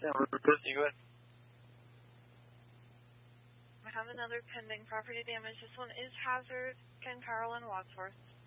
Yeah, we're good. You go ahead. I have another pending property damage. This one is hazard. Ken Carroll in Wadsworth.